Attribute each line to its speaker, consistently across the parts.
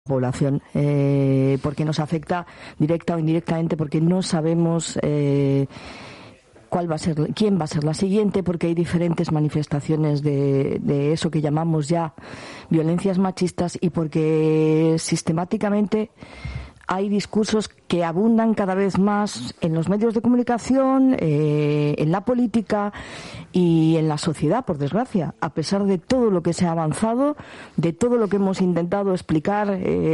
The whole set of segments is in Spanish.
Speaker 1: población, porque nos afecta directa o indirectamente, porque no sabemos quién va a ser la siguiente, porque hay diferentes manifestaciones de eso que llamamos ya violencias machistas, y porque sistemáticamente hay discursos que abundan cada vez más en los medios de comunicación, en la política y en la sociedad, por desgracia, a pesar de todo lo que se ha avanzado, de todo lo que hemos intentado explicar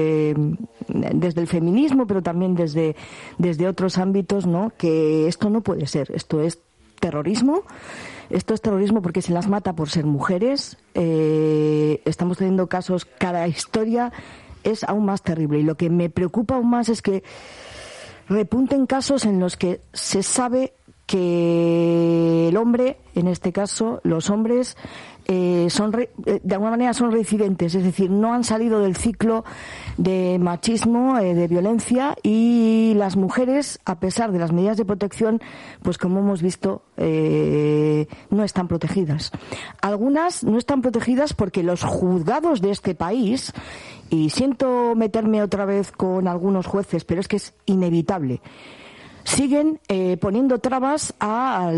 Speaker 1: desde el feminismo, pero también desde otros ámbitos, ¿no? Que esto no puede ser, esto es terrorismo. Esto es terrorismo porque se las mata por ser mujeres. Estamos teniendo casos, cada historia es aún más terrible, y lo que me preocupa aún más es que repunten casos en los que se sabe que el hombre, en este caso los hombres, de alguna manera son reincidentes, es decir, no han salido del ciclo de machismo, de violencia, y las mujeres, a pesar de las medidas de protección, pues como hemos visto, no están protegidas. Algunas no están protegidas porque los juzgados de este país, y siento meterme otra vez con algunos jueces, pero es que es inevitable, siguen poniendo trabas a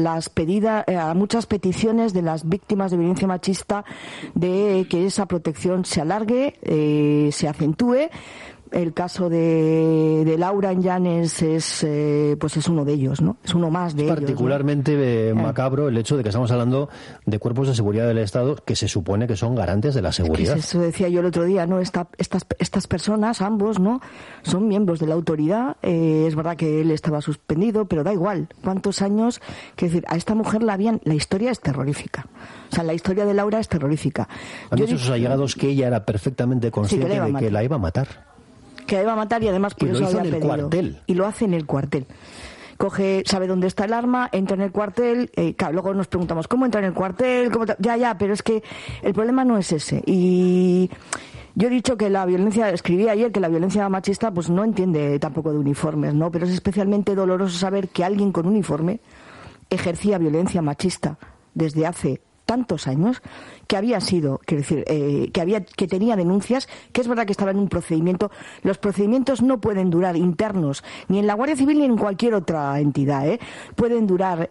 Speaker 1: a muchas peticiones de las víctimas de violencia machista de que esa protección se alargue, se acentúe. El caso de Laura en Llanes es uno de ellos, ¿no? Es uno más de ellos.
Speaker 2: Particularmente macabro el hecho de que estamos hablando de cuerpos de seguridad del Estado que se supone que son garantes de la seguridad.
Speaker 1: Eso decía yo el otro día, ¿no? Estas personas, ambos, ¿no? Son miembros de la autoridad. Es verdad que él estaba suspendido, pero da igual. ¿Cuántos años? Quiero decir, a esta mujer la historia es terrorífica. O sea, la historia de Laura es terrorífica.
Speaker 2: Han dicho sus allegados que ella era perfectamente consciente de que la iba a matar.
Speaker 1: Que la iba a matar, y además por eso había pedido.
Speaker 2: Cuartel.
Speaker 1: Y lo hace en el cuartel. Sabe dónde está el arma, entra en el cuartel. Claro, luego nos preguntamos, ¿cómo entra en el cuartel? Ya, pero es que el problema no es ese. Y yo he dicho que escribí ayer que la violencia machista pues no entiende tampoco de uniformes, ¿no? Pero es especialmente doloroso saber que alguien con uniforme ejercía violencia machista desde hace tantos años, que había sido, quiero decir, que tenía denuncias, que es verdad que estaba en un procedimiento. Los procedimientos no pueden durar internos, ni en la Guardia Civil ni en cualquier otra entidad, pueden durar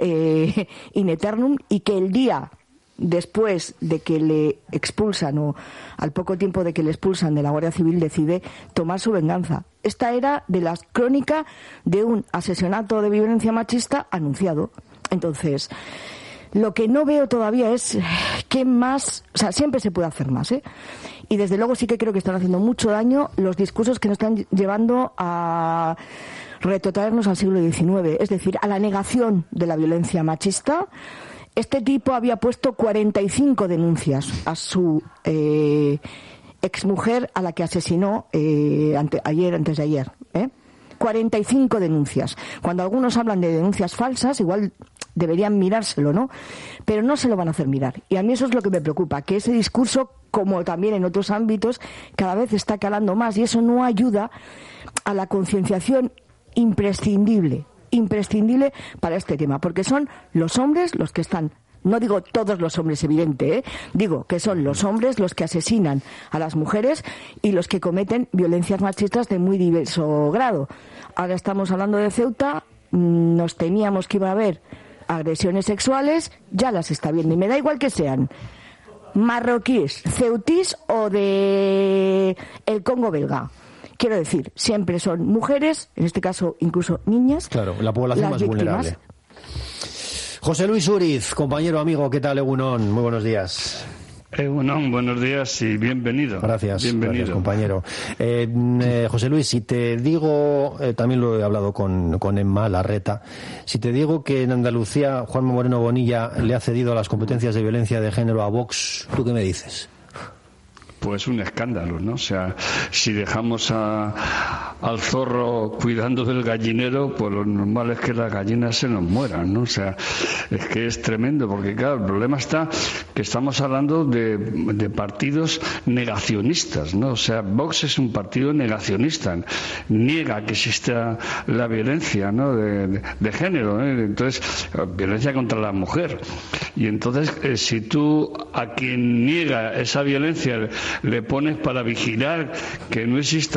Speaker 1: in eternum, y que el día después de que le expulsan, o al poco tiempo de que le expulsan de la Guardia Civil, decide tomar su venganza. Esta era de las crónicas de un asesinato de violencia machista anunciado. Entonces, lo que no veo todavía es qué más, o sea, siempre se puede hacer más, y desde luego sí que creo que están haciendo mucho daño los discursos que nos están llevando a retrotraernos al siglo XIX, es decir, a la negación de la violencia machista. Este tipo había puesto 45 denuncias a su exmujer, a la que asesinó antes de ayer, 45 denuncias. Cuando algunos hablan de denuncias falsas, igual deberían mirárselo, ¿no? Pero no se lo van a hacer mirar. Y a mí eso es lo que me preocupa, que ese discurso, como también en otros ámbitos, cada vez está calando más, y eso no ayuda a la concienciación imprescindible para este tema, porque son los hombres los que están. No digo todos los hombres, evidente, digo que son los hombres los que asesinan a las mujeres y los que cometen violencias machistas de muy diverso grado. Ahora estamos hablando de Ceuta, nos temíamos que iba a haber agresiones sexuales, ya las está viendo, y me da igual que sean marroquíes, ceutís o de el Congo belga. Quiero decir, siempre son mujeres, en este caso incluso niñas.
Speaker 2: Claro, la población más vulnerable. José Luis Uriz, compañero, amigo, ¿qué tal, Egunon? Muy buenos días.
Speaker 3: Egunon, buenos días y bienvenido.
Speaker 2: Gracias,
Speaker 3: bienvenido.
Speaker 2: Gracias, compañero. José Luis, si te digo, también lo he hablado con Emma Larreta, si te digo que en Andalucía Juanma Moreno Bonilla le ha cedido las competencias de violencia de género a Vox, ¿tú qué me dices?
Speaker 3: Pues un escándalo, ¿no? O sea, si dejamos a al zorro cuidando del gallinero, pues lo normal es que las gallinas se nos mueran, ¿no? O sea, es que es tremendo, porque claro, el problema está que estamos hablando de partidos negacionistas, ¿no? O sea, Vox es un partido negacionista, niega que exista la violencia, ¿no? de género, ¿eh? Entonces, violencia contra la mujer. Y entonces, si tú a quien niega esa violencia le pones para vigilar que no exista